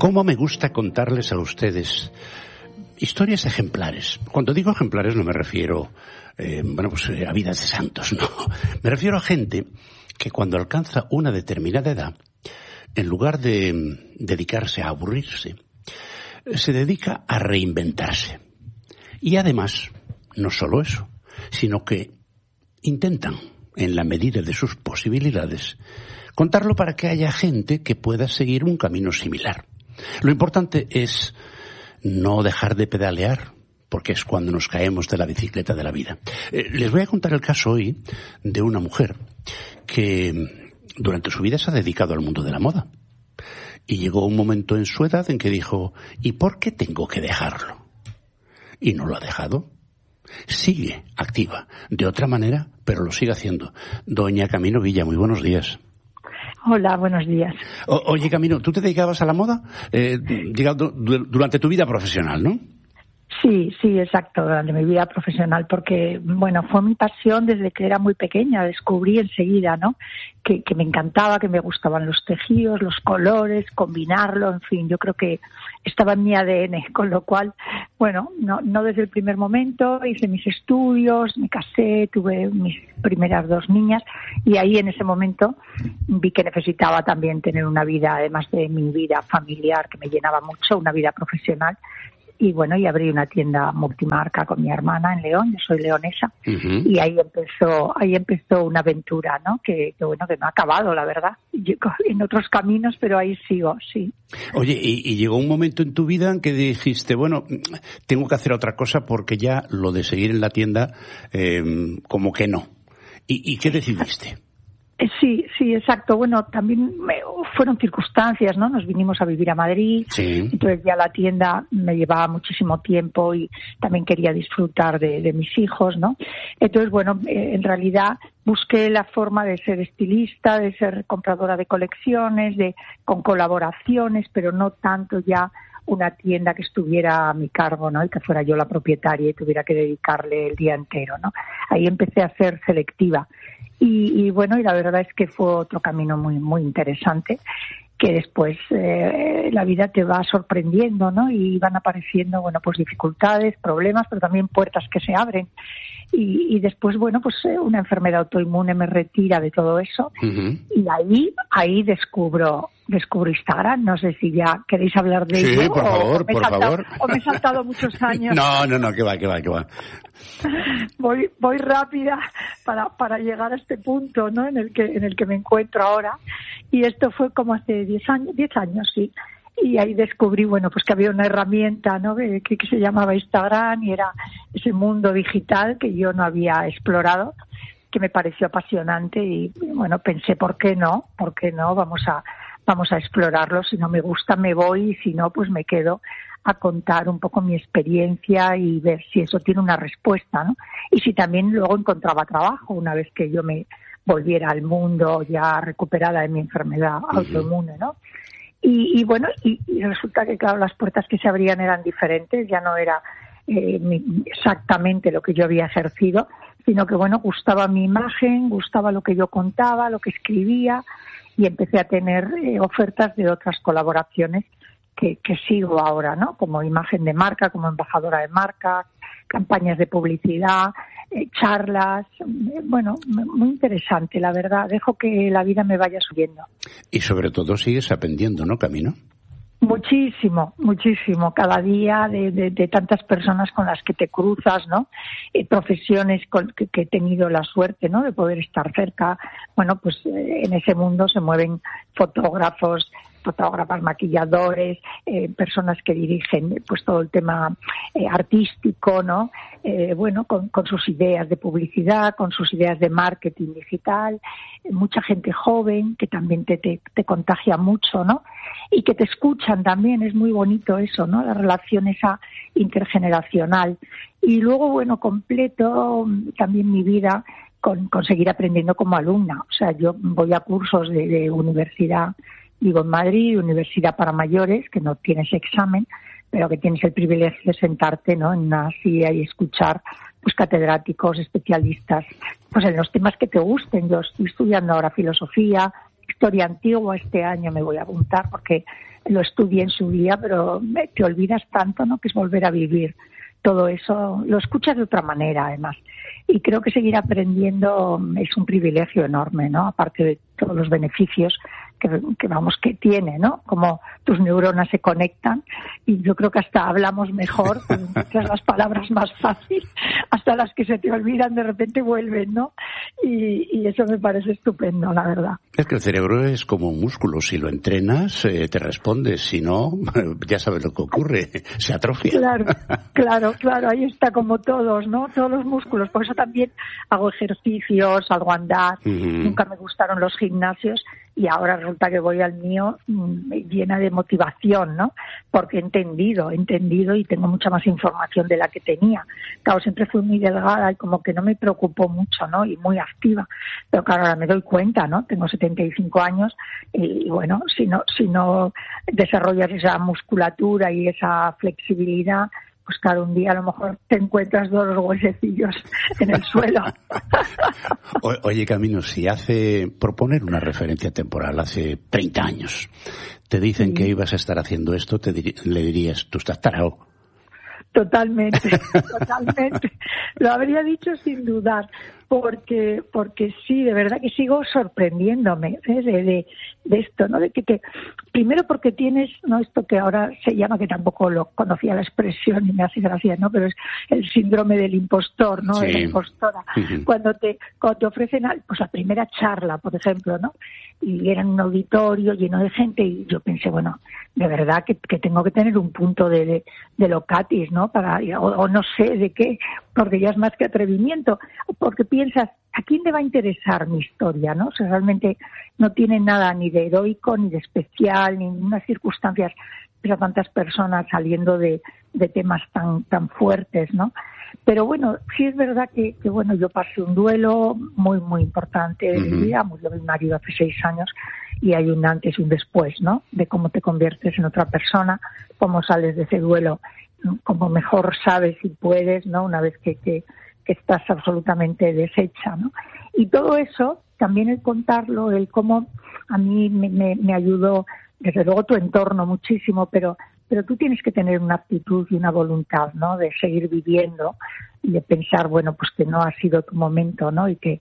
¿Cómo me gusta contarles a ustedes historias ejemplares? Cuando digo ejemplares no me refiero a vidas de santos, no. Me refiero a gente que cuando alcanza una determinada edad, en lugar de dedicarse a aburrirse, se dedica a reinventarse. Y además, no solo eso, sino que intentan, en la medida de sus posibilidades, contarlo para que haya gente que pueda seguir un camino similar. Lo importante es no dejar de pedalear, porque es cuando nos caemos de la bicicleta de la vida. Les voy a contar el caso hoy de una mujer que durante su vida se ha dedicado al mundo de la moda. Y llegó un momento en su edad en que dijo, ¿y por qué tengo que dejarlo? Y no lo ha dejado. Sigue activa, de otra manera, pero lo sigue haciendo. Doña Camino Villa, muy buenos días. Hola, buenos días. Oye, Camino, ¿tú te dedicabas a la moda durante tu vida profesional, no? Sí, exacto, durante mi vida profesional, porque, bueno, fue mi pasión desde que era muy pequeña, descubrí enseguida, ¿no?, que me encantaba, que me gustaban los tejidos, los colores, combinarlo, en fin, yo creo que estaba en mi ADN, con lo cual, bueno, no desde el primer momento, hice mis estudios, me casé, tuve mis primeras 2 niñas, y ahí en ese momento vi que necesitaba también tener una vida, además de mi vida familiar, que me llenaba mucho, una vida profesional. Y bueno, y abrí una tienda multimarca con mi hermana en León, yo soy leonesa, y ahí empezó una aventura, ¿no? Que no ha acabado, la verdad. Yo, en otros caminos, pero ahí sigo, sí. Oye, y llegó un momento en tu vida en que dijiste, bueno, tengo que hacer otra cosa porque ya lo de seguir en la tienda, como que no. ¿Y qué decidiste? Sí, exacto. Bueno, también fueron circunstancias, ¿no? Nos vinimos a vivir a Madrid, sí. Entonces ya la tienda me llevaba muchísimo tiempo y también quería disfrutar de mis hijos, ¿no? Entonces, bueno, en realidad busqué la forma de ser estilista, de ser compradora de colecciones, con colaboraciones, pero no tanto ya una tienda que estuviera a mi cargo, ¿no? Y que fuera yo la propietaria y tuviera que dedicarle el día entero, ¿no? Ahí empecé a ser selectiva. Y bueno, y la verdad es que fue otro camino muy, muy interesante, que después la vida te va sorprendiendo, ¿no? Y van apareciendo, bueno, pues dificultades, problemas, pero también puertas que se abren. Y después, bueno, pues una enfermedad autoinmune me retira de todo eso. Uh-huh. Y ahí descubro Instagram. No sé si ya queréis hablar de ello. Sí, por favor. O me he saltado muchos años. No, que va. Voy rápida para llegar a este punto, ¿no? En el que me encuentro ahora. Y esto fue como hace 10 años, sí. Y ahí descubrí, bueno, pues que había una herramienta, ¿no? Que se llamaba Instagram y era ese mundo digital que yo no había explorado, que me pareció apasionante y, bueno, pensé, ¿por qué no? Vamos a explorarlo. Si no me gusta, me voy y si no, pues me quedo a contar un poco mi experiencia y ver si eso tiene una respuesta, ¿no? Y si también luego encontraba trabajo una vez que yo me volviera al mundo ya recuperada de mi enfermedad autoinmune, ¿no? Y bueno, y resulta que, claro, las puertas que se abrían eran diferentes, ya no era exactamente lo que yo había ejercido, sino que, bueno, gustaba mi imagen, gustaba lo que yo contaba, lo que escribía, y empecé a tener ofertas de otras colaboraciones que sigo ahora, ¿no? Como imagen de marca, como embajadora de marca, campañas de publicidad, charlas, bueno, muy interesante, la verdad. Dejo que la vida me vaya subiendo. Y sobre todo sigues aprendiendo, ¿no, Camino? Muchísimo. Cada día de tantas personas con las que te cruzas, ¿no? Profesiones que he tenido la suerte, ¿no? De poder estar cerca. Bueno, pues en ese mundo se mueven fotógrafas, maquilladores, personas que dirigen pues todo el tema artístico, ¿no? Bueno, con sus ideas de publicidad, con sus ideas de marketing digital, mucha gente joven que también te contagia mucho, ¿no? Y que te escuchan también, es muy bonito eso, ¿no? La relación esa intergeneracional. Y luego, bueno, completo también mi vida con seguir aprendiendo como alumna. O sea, yo voy a cursos de universidad. Vivo en Madrid, universidad para mayores, que no tienes examen, pero que tienes el privilegio de sentarte, ¿no?, en una silla y escuchar pues catedráticos, especialistas, pues en los temas que te gusten. Yo estoy estudiando ahora filosofía, historia antigua. Este año me voy a apuntar porque lo estudié en su día, pero te olvidas tanto, ¿no? Que es volver a vivir todo eso. Lo escuchas de otra manera, además. Y creo que seguir aprendiendo es un privilegio enorme, ¿no? Aparte de todos los beneficios que tiene, ¿no? Como tus neuronas se conectan y yo creo que hasta hablamos mejor, encuentras las palabras más fácil, hasta las que se te olvidan de repente vuelven, ¿no? Y eso me parece estupendo, la verdad. Es que el cerebro es como un músculo, si lo entrenas te respondes, si no, ya sabes lo que ocurre, se atrofia. Claro, ahí está como todos, ¿no? Todos los músculos, por eso también hago ejercicios, salgo a andar, nunca me gustaron los gimnasios y ahora resulta que voy al mío llena de motivación, ¿no? Porque he entendido y tengo mucha más información de la que tenía. Claro, siempre fui muy delgada y como que no me preocupó mucho, ¿no? Y muy activa. Pero claro, ahora me doy cuenta, ¿no? Tengo 75 años y bueno, si no desarrollas esa musculatura y esa flexibilidad, pues claro, un día a lo mejor te encuentras dos huesecillos en el suelo. Oye, Camino, si por poner una referencia temporal, hace 30 años, te dicen que ibas a estar haciendo esto, le dirías, tú estás tarao. Totalmente. Lo habría dicho sin dudar, porque sí, de verdad que sigo sorprendiéndome de esto, ¿no? De que primero porque tienes, no esto que ahora se llama, que tampoco lo conocía la expresión y me hace gracia, ¿no? Pero es el síndrome del impostor, ¿no? Sí. De la impostora. Cuando te ofrecen, pues la primera charla, por ejemplo, ¿no? Y era en un auditorio lleno de gente y yo pensé, bueno, de verdad que tengo que tener un punto de locatis, ¿no? O no sé de qué, porque ya es más que atrevimiento, porque piensas, ¿a quién le va a interesar mi historia, no? O sea, realmente no tiene nada ni de heroico, ni de especial, ni unas circunstancias, pero tantas personas saliendo de temas tan fuertes, ¿no? Pero bueno, sí es verdad que bueno, yo pasé un duelo muy, muy importante de mi vida. Murió mi marido hace 6 años y hay un antes y un después, ¿no? De cómo te conviertes en otra persona, cómo sales de ese duelo, como mejor sabes y puedes, ¿no? Una vez que estás absolutamente deshecha, ¿no? Y todo eso, también el contarlo, el cómo a mí me ayudó, desde luego tu entorno muchísimo, pero tú tienes que tener una actitud y una voluntad, ¿no? De seguir viviendo y de pensar, bueno, pues que no ha sido tu momento, ¿no? Y que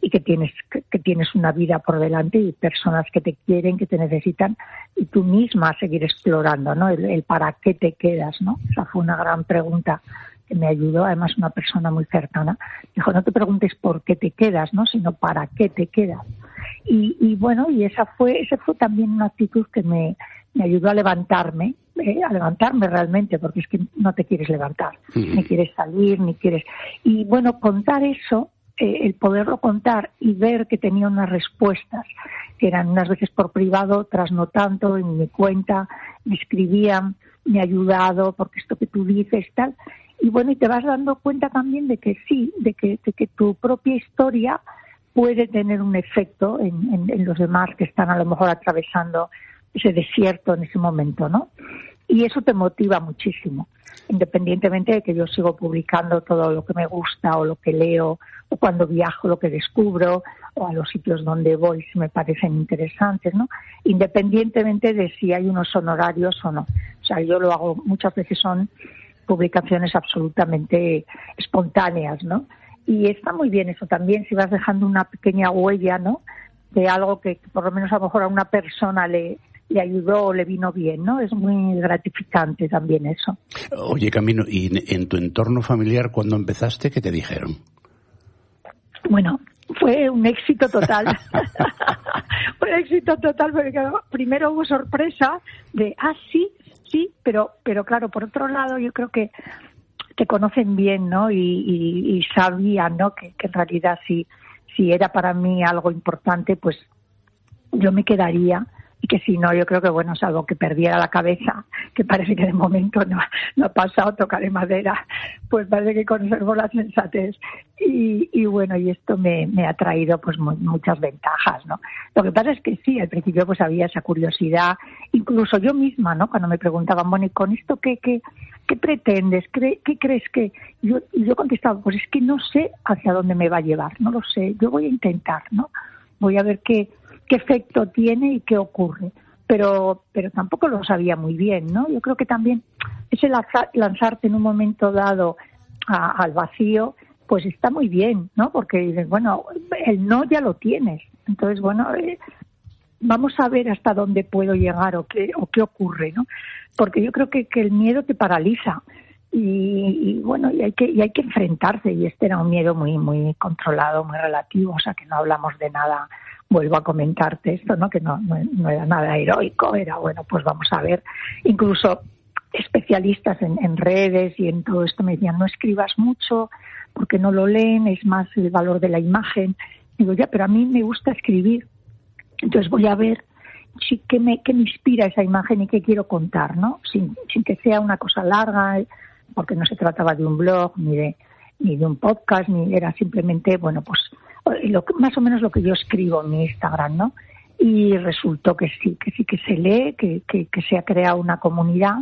tienes una vida por delante y personas que te quieren, que te necesitan, y tú misma seguir explorando, ¿no? El para qué te quedas, ¿no? Esa fue una gran pregunta que me ayudó, además una persona muy cercana. Dijo, no te preguntes por qué te quedas, ¿no? Sino para qué te quedas. Y bueno, y esa fue también una actitud que me ayudó a levantarme realmente, porque es que no te quieres levantar, ni quieres salir, ni quieres... Y bueno, contar eso, el poderlo contar y ver que tenía unas respuestas, que eran unas veces por privado, otras no tanto, en mi cuenta, me escribían, me ha ayudado, porque esto que tú dices, tal... Y bueno, y te vas dando cuenta también de que sí, de que tu propia historia puede tener un efecto en los demás que están a lo mejor atravesando ese desierto en ese momento, ¿no? Y eso te motiva muchísimo, independientemente de que yo sigo publicando todo lo que me gusta o lo que leo, o cuando viajo lo que descubro, o a los sitios donde voy si me parecen interesantes, ¿no? Independientemente de si hay unos honorarios o no. O sea, yo lo hago, muchas veces son publicaciones absolutamente espontáneas, ¿no? Y está muy bien eso también, si vas dejando una pequeña huella, ¿no? De algo que por lo menos a lo mejor a una persona le ayudó o le vino bien, ¿no? Es muy gratificante también eso. Oye, Camino, ¿y en tu entorno familiar cuando empezaste, qué te dijeron? Bueno, fue un éxito total. Un éxito total, porque primero hubo sorpresa de, sí, pero claro, por otro lado yo creo que te conocen bien, ¿no? Y sabían, ¿no? Que en realidad si era para mí algo importante, pues yo me quedaría, y que si no, yo creo que, bueno, salvo que perdiera la cabeza, que parece que de momento no ha pasado, tocaré madera, pues parece que conservo la sensatez. Y bueno, y esto me ha traído pues muchas ventajas, ¿no? Lo que pasa es que sí, al principio pues había esa curiosidad, incluso yo misma, ¿no? Cuando me preguntaban, bueno, ¿y con esto qué pretendes? ¿Qué crees que...? Y yo contestaba, pues es que no sé hacia dónde me va a llevar, no lo sé, yo voy a intentar, ¿no? Voy a ver qué qué efecto tiene y qué ocurre. Pero tampoco lo sabía muy bien, ¿no? Yo creo que también ese lanzarte en un momento dado al vacío, pues está muy bien, ¿no? Porque dices, bueno, el no ya lo tienes. Entonces, bueno, vamos a ver hasta dónde puedo llegar o qué ocurre, ¿no? Porque yo creo que el miedo te paraliza y bueno, y hay que enfrentarse, y este era un miedo muy muy controlado, muy relativo, o sea, que no hablamos de nada. Vuelvo a comentarte esto, ¿no? Que no era nada heroico, era bueno, pues vamos a ver. Incluso especialistas en redes y en todo esto me decían, no escribas mucho porque no lo leen, es más el valor de la imagen. Digo, ya, pero a mí me gusta escribir, entonces voy a ver qué me inspira esa imagen y qué quiero contar, ¿no? Sin que sea una cosa larga, porque no se trataba de un blog ni de un podcast, ni era simplemente, bueno, pues más o menos lo que yo escribo en mi Instagram, ¿no? Y resultó que sí que se lee, que se ha creado una comunidad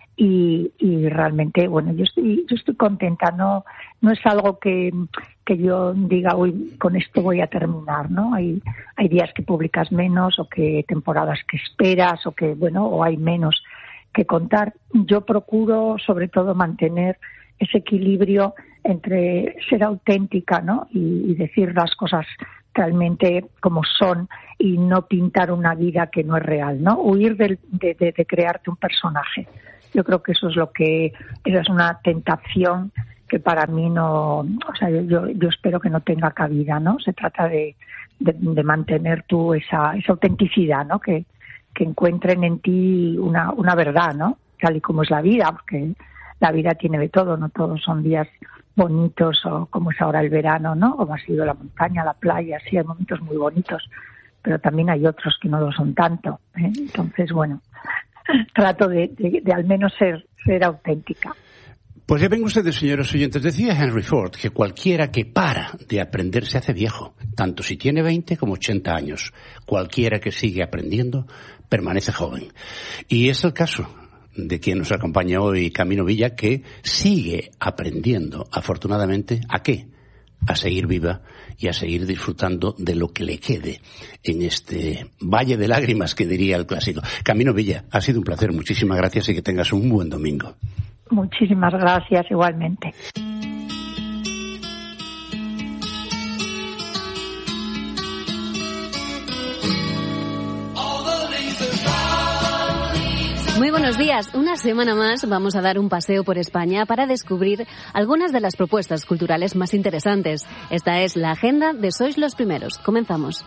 y realmente, bueno, yo estoy contenta, no es algo que yo diga, uy, con esto voy a terminar, ¿no? Hay días que publicas menos, o que temporadas que esperas, o que, bueno, o hay menos que contar. Yo procuro sobre todo mantener ese equilibrio entre ser auténtica, ¿no? Y decir las cosas realmente como son y no pintar una vida que no es real, ¿no? Huir de crearte un personaje. Yo creo que esa es una tentación que para mí no, o sea, yo espero que no tenga cabida, ¿no? Se trata de mantener tú esa autenticidad, ¿no? Que encuentren en ti una verdad, ¿no? Tal y como es la vida, porque la vida tiene de todo, no todos son días bonitos o como es ahora el verano, ¿no? Como ha sido la montaña, la playa, sí, hay momentos muy bonitos, pero también hay otros que no lo son tanto, ¿eh? Entonces, bueno, trato de al menos ser auténtica. Pues ya ven ustedes, señores oyentes, decía Henry Ford que cualquiera que para de aprender se hace viejo, tanto si tiene 20 como 80 años. Cualquiera que sigue aprendiendo permanece joven. Y es el caso de quien nos acompaña hoy, Camino Villa, que sigue aprendiendo, afortunadamente, ¿a qué? A seguir viva y a seguir disfrutando de lo que le quede en este valle de lágrimas, que diría el clásico. Camino Villa, ha sido un placer, muchísimas gracias y que tengas un buen domingo. Muchísimas gracias, igualmente. Muy buenos días. Una semana más vamos a dar un paseo por España para descubrir algunas de las propuestas culturales más interesantes. Esta es la agenda de Sois los Primeros. Comenzamos.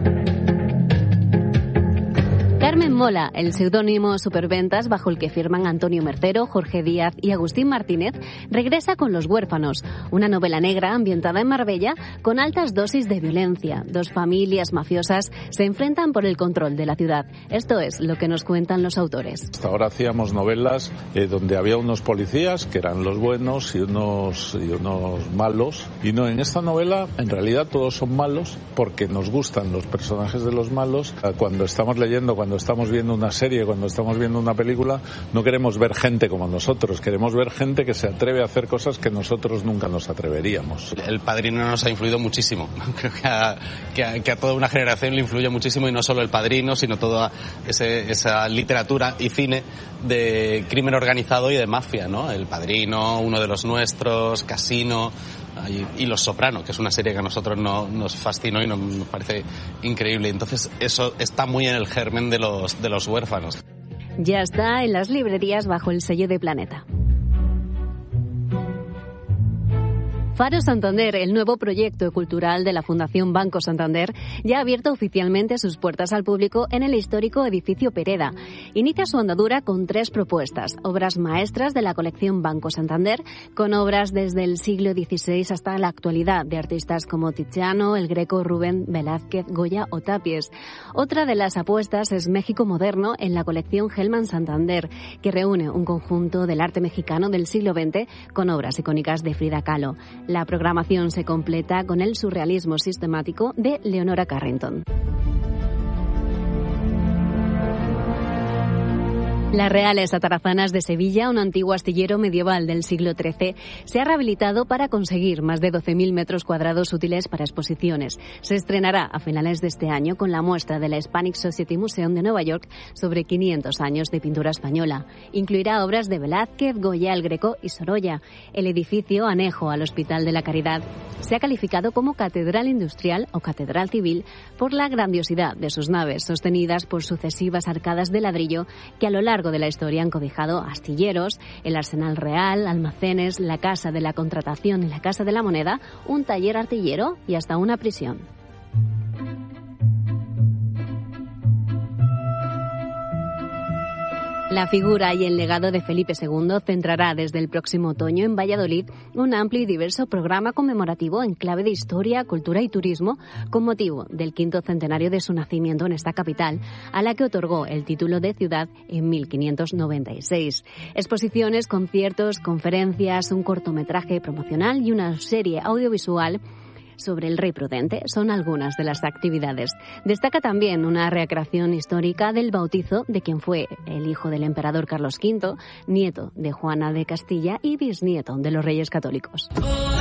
Carmen Mola, el seudónimo superventas bajo el que firman Antonio Mercero, Jorge Díaz y Agustín Martínez, regresa con Los Huérfanos, una novela negra ambientada en Marbella con altas dosis de violencia. Dos familias mafiosas se enfrentan por el control de la ciudad. Esto es lo que nos cuentan los autores. Hasta ahora hacíamos novelas donde había unos policías que eran los buenos y unos malos. Y no, en esta novela en realidad todos son malos porque nos gustan los personajes de los malos. Cuando estamos leyendo, cuando estamos viendo una serie, cuando estamos viendo una película, no queremos ver gente como nosotros, queremos ver gente que se atreve a hacer cosas que nosotros nunca nos atreveríamos. El Padrino nos ha influido muchísimo, creo que a toda una generación le influye muchísimo, y no solo El Padrino, sino toda esa literatura y cine de crimen organizado y de mafia, ¿no? El Padrino, Uno de los Nuestros, Casino y Los Soprano, que es una serie que a nosotros nos fascinó y nos parece increíble. Entonces eso está muy en el germen de los huérfanos. Ya está en las librerías bajo el sello de Planeta. Faro Santander, el nuevo proyecto cultural de la Fundación Banco Santander, ya ha abierto oficialmente sus puertas al público en el histórico edificio Pereda. Inicia su andadura con 3 propuestas: obras maestras de la colección Banco Santander, con obras desde el siglo XVI hasta la actualidad, de artistas como Tiziano, El Greco, Rubén, Velázquez, Goya o Tapies. Otra de las apuestas es México Moderno, en la colección Hellman Santander, que reúne un conjunto del arte mexicano del siglo XX con obras icónicas de Frida Kahlo. La programación se completa con el surrealismo sistemático de Leonora Carrington. Las Reales Atarazanas de Sevilla, un antiguo astillero medieval del siglo XIII, se ha rehabilitado para conseguir más de 12.000 metros cuadrados útiles para exposiciones. Se estrenará a finales de este año con la muestra de la Hispanic Society Museum de Nueva York sobre 500 años de pintura española. Incluirá obras de Velázquez, Goya, el Greco y Sorolla. El edificio, anejo al Hospital de la Caridad, se ha calificado como catedral industrial o catedral civil por la grandiosidad de sus naves, sostenidas por sucesivas arcadas de ladrillo que a lo largo de la historia han cobijado astilleros, el Arsenal Real, almacenes, la Casa de la Contratación y la Casa de la Moneda, un taller artillero y hasta una prisión. La figura y el legado de Felipe II centrará desde el próximo otoño en Valladolid un amplio y diverso programa conmemorativo en clave de historia, cultura y turismo con motivo del 5º centenario de su nacimiento en esta capital, a la que otorgó el título de ciudad en 1596. Exposiciones, conciertos, conferencias, un cortometraje promocional y una serie audiovisual sobre el rey prudente son algunas de las actividades. Destaca también una recreación histórica del bautizo de quien fue el hijo del emperador Carlos V, nieto de Juana de Castilla y bisnieto de los Reyes Católicos.